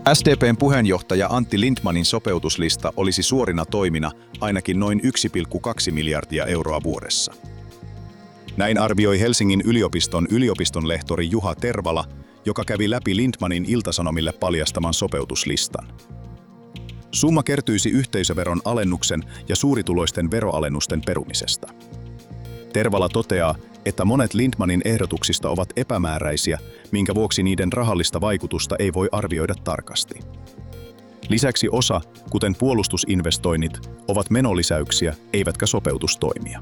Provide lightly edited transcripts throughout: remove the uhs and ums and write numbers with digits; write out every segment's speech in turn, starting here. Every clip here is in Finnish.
SDP:n puheenjohtaja Antti Lindtmanin sopeutuslista olisi suorina toimina ainakin noin 1,2 miljardia euroa vuodessa. Näin arvioi Helsingin yliopiston yliopistonlehtori Juha Tervala, joka kävi läpi Lindtmanin Ilta-Sanomille paljastaman sopeutuslistan. Summa kertyisi yhteisöveron alennuksen ja suurituloisten veroalennusten perumisesta. Tervala toteaa, että monet Lindtmanin ehdotuksista ovat epämääräisiä, minkä vuoksi niiden rahallista vaikutusta ei voi arvioida tarkasti. Lisäksi osa, kuten puolustusinvestoinnit, ovat menolisäyksiä eivätkä sopeutustoimia.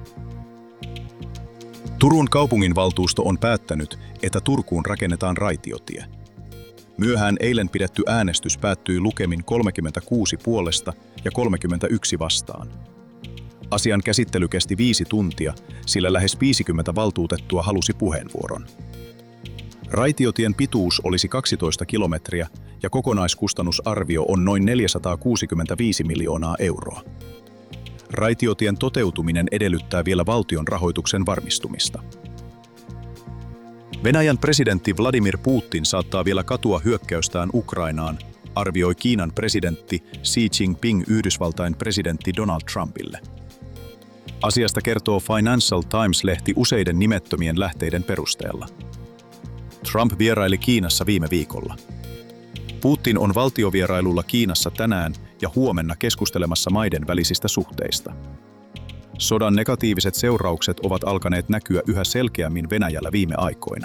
Turun kaupunginvaltuusto on päättänyt, että Turkuun rakennetaan raitiotie. Myöhään eilen pidetty äänestys päättyi lukemin 36 puolesta ja 31 vastaan. Asian käsittely kesti 5 tuntia, sillä lähes 50 valtuutettua halusi puheenvuoron. Raitiotien pituus olisi 12 kilometriä ja kokonaiskustannusarvio on noin 465 miljoonaa euroa. Raitiotien toteutuminen edellyttää vielä valtion rahoituksen varmistumista. Venäjän presidentti Vladimir Putin saattaa vielä katua hyökkäystään Ukrainaan, arvioi Kiinan presidentti Xi Jinping Yhdysvaltain presidentti Donald Trumpille. Asiasta kertoo Financial Times-lehti useiden nimettömien lähteiden perusteella. Trump vieraili Kiinassa viime viikolla. Putin on valtiovierailulla Kiinassa tänään ja huomenna keskustelemassa maiden välisistä suhteista. Sodan negatiiviset seuraukset ovat alkaneet näkyä yhä selkeämmin Venäjällä viime aikoina.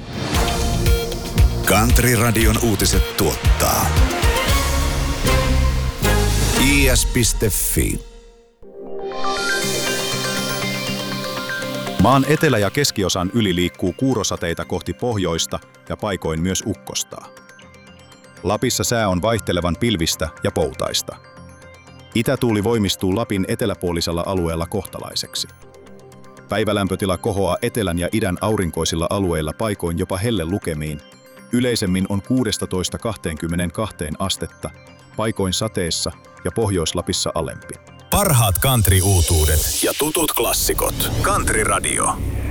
Country-radion uutiset tuottaa is.fi. Maan etelä- ja keskiosan yli liikkuu kuurosateita kohti pohjoista ja paikoin myös ukkostaa. Lapissa sää on vaihtelevan pilvistä ja poutaista. Itätuuli voimistuu Lapin eteläpuolisella alueella kohtalaiseksi. Päivälämpötila kohoaa etelän ja idän aurinkoisilla alueilla paikoin jopa hellelukemiin. Yleisemmin on 16–22 astetta, paikoin sateessa ja Pohjois-Lapissa alempi. Parhaat country-uutuudet ja tutut klassikot. Country Radio.